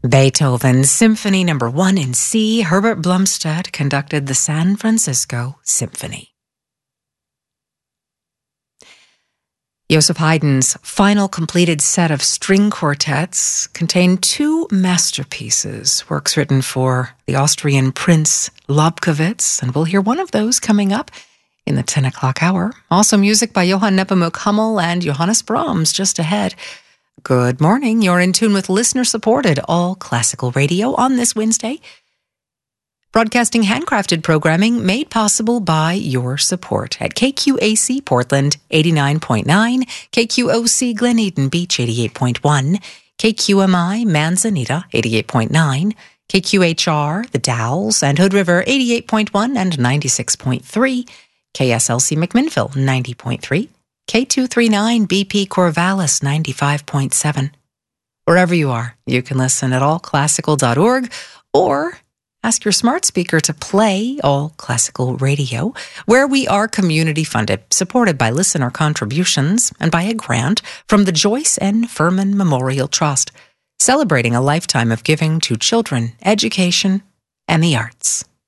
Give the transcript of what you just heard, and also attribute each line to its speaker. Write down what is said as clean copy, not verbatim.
Speaker 1: Beethoven's Symphony No. 1 in C, Herbert Blumstedt conducted the San Francisco Symphony. Joseph Haydn's final completed set of string quartets contained two masterpieces, works written for the Austrian Prince Lobkowitz, and we'll hear one of those coming up in the 10 o'clock hour. Also music by Johann Nepomuk Hummel and Johannes Brahms just ahead. Good morning. You're in tune with listener-supported all classical radio on this Wednesday. Broadcasting handcrafted programming made possible by your support at KQAC Portland 89.9, KQOC Glen Eden Beach 88.1, KQMI Manzanita 88.9, KQHR The Dalles and Hood River 88.1 and 96.3, KSLC McMinnville 90.3, K239 BP Corvallis 95.7. Wherever you are, you can listen at allclassical.org or ask your smart speaker to play All Classical Radio, where we are community funded, supported by listener contributions and by a grant from the Joyce N. Furman Memorial Trust, celebrating a lifetime of giving to children, education, and the arts.